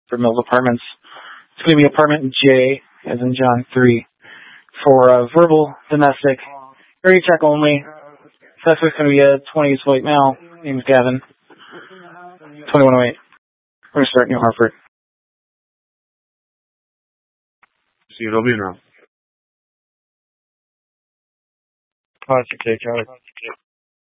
for Mills Apartments. It's going to be apartment J, as in John 3, for verbal, domestic, area check only. Suspect's going to be a 20s white male. Name's Gavin. 2108. We're going to start New Hartford. See, it'll be now. Positive, Charlie.